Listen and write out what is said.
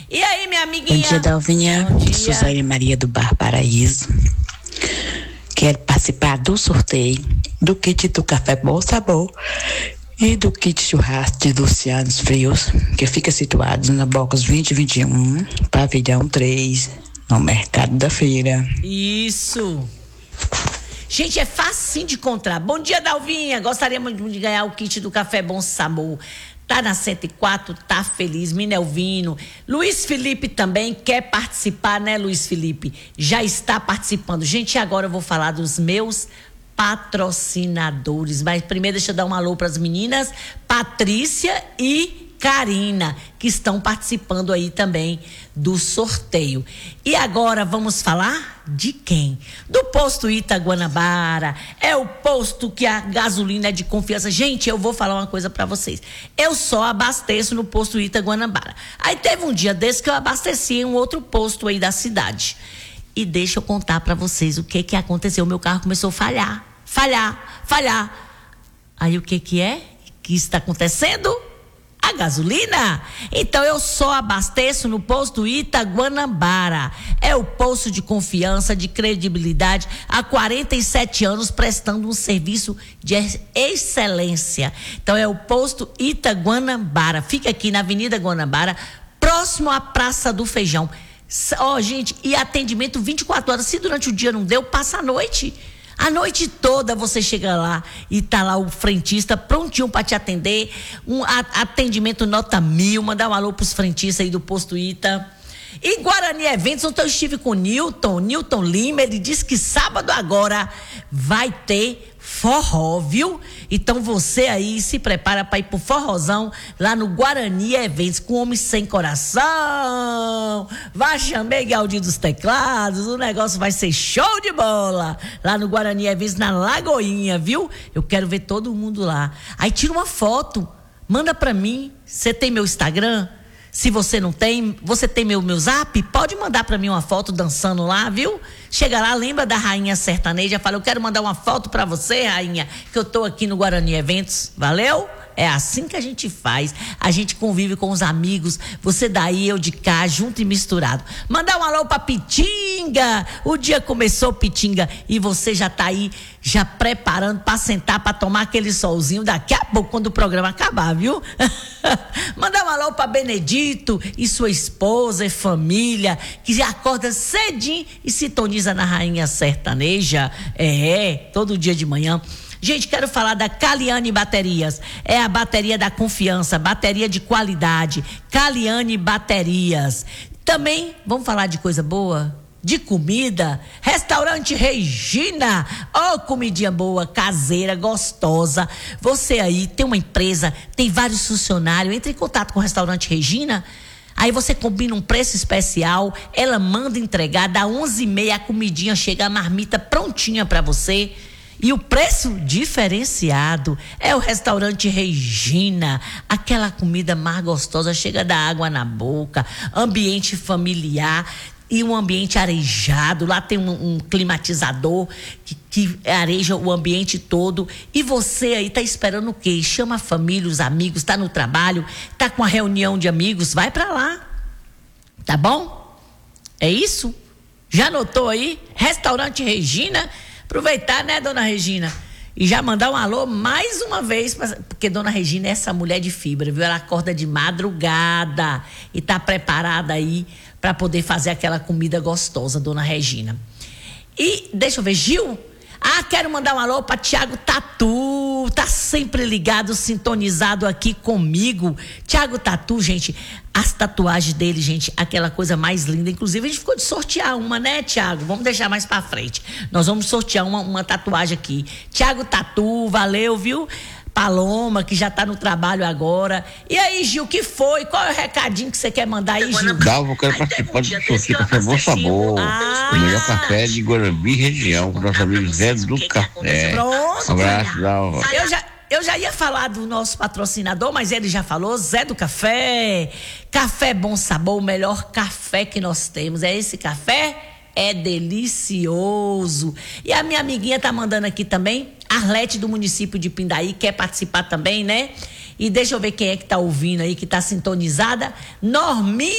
E aí, minha Bom amiguinha? dia, Dalvinha. Bom dia. Suzane Maria do Bar Paraíso. Quero participar do sorteio do kit do Café Bom Sabor e do kit churrasco de Lucianos Frios, que fica situado na Bocas 2021, Pavilhão 3, no Mercado da Feira. Isso. Gente, é facinho de encontrar. Bom dia, Dalvinha. Gostaríamos de ganhar o kit do Café Bom Sabor. Tá na 104, tá feliz. Minelvino. Luiz Felipe também quer participar, né, Luiz Felipe? Já está participando. Gente, agora eu vou falar dos meus patrocinadores. Mas primeiro deixa eu dar um alô para as meninas, Patrícia e Karina, que estão participando aí também do sorteio. E agora vamos falar de quem? Do posto Ita Guanabara. É o posto que a gasolina é de confiança. Gente, eu vou falar uma coisa pra vocês. Eu só abasteço no posto Ita Guanabara. Aí teve um dia desse que eu abasteci em um outro posto aí da cidade. E deixa eu contar pra vocês o que aconteceu. O meu carro começou a falhar. Aí o que é que está acontecendo? A gasolina. Então eu só abasteço no posto Ita Guanabara. É o posto de confiança, de credibilidade, há 47 anos prestando um serviço de excelência. Então é o posto Ita Guanabara. Fica aqui na Avenida Guanabara, próximo à Praça do Feijão. Gente, e atendimento 24 horas. Se durante o dia não deu, passa a noite. A noite toda você chega lá e tá lá o frentista prontinho para te atender. Um atendimento nota 1000. Mandar um alô pros frentistas aí do posto Ita. E Guarani Eventos, ontem eu estive com o Newton Lima. Ele disse que sábado agora vai ter forró, viu? Então você aí se prepara para ir pro forrozão lá no Guarani Eventos, com Homem Sem Coração. Vai chamar Galdinho dos Teclados, o negócio vai ser show de bola lá no Guarani Eventos, na Lagoinha, viu? Eu quero ver todo mundo lá. Aí tira uma foto, manda pra mim. Você tem meu Instagram? Se você não tem, você tem meu zap? Pode mandar pra mim uma foto dançando lá, viu? Chega lá, lembra da Rainha Sertaneja, fala, eu quero mandar uma foto pra você, Rainha, que eu tô aqui no Guarani Eventos, valeu? É assim que a gente faz, a gente convive com os amigos, você daí, eu de cá, junto e misturado. Mandar um alô pra Pitinga, o dia começou, Pitinga, e você já tá aí, já preparando pra sentar, pra tomar aquele solzinho daqui a pouco, quando o programa acabar, viu? Mandar um alô pra Benedito e sua esposa e família, que já acorda cedinho e sintoniza na Rainha Sertaneja, todo dia de manhã. Gente, quero falar da Caliane Baterias. É a bateria da confiança, bateria de qualidade. Caliane Baterias. Também, vamos falar de coisa boa? De comida? Restaurante Regina. Comidinha boa, caseira, gostosa. Você aí tem uma empresa, tem vários funcionários, entre em contato com o Restaurante Regina. Aí você combina um preço especial, ela manda entregar, dá 11h30, a comidinha chega, a marmita prontinha pra você. E o preço diferenciado é o Restaurante Regina. Aquela comida mais gostosa, chega da água na boca, ambiente familiar e um ambiente arejado. Lá tem um climatizador que areja o ambiente todo. E você aí tá esperando o quê? Chama a família, os amigos, tá no trabalho, tá com a reunião de amigos, vai pra lá. Tá bom? É isso? Já anotou aí? Restaurante Regina. Aproveitar, né, dona Regina? E já mandar um alô mais uma vez, porque dona Regina é essa mulher de fibra, viu? Ela acorda de madrugada e tá preparada aí para poder fazer aquela comida gostosa, dona Regina. E, deixa eu ver, Gil? Quero mandar um alô para Tiago Tatu, tá sempre ligado, sintonizado aqui comigo. Tiago Tatu, gente, as tatuagens dele, gente, aquela coisa mais linda. Inclusive, a gente ficou de sortear uma, né, Tiago? Vamos deixar mais pra frente. Nós vamos sortear uma tatuagem aqui. Tiago Tatu, valeu, viu? Paloma, que já tá no trabalho agora. E aí, Gil, que foi? Qual é o recadinho que você quer mandar aí, Gil? Eu quero participar do sorteio Café Bom Sabor. O melhor café de Guarani região, com o nosso amigo Zé do Café. Pronto. Um abraço, Dalva. Eu já ia falar do nosso patrocinador, mas ele já falou, Zé do Café. Café Bom Sabor, o melhor café que nós temos. É esse café? É delicioso. E a minha amiguinha tá mandando aqui também, Arlete do município de Pindaí, quer participar também, né? E deixa eu ver quem é que tá ouvindo aí, que tá sintonizada. Norminha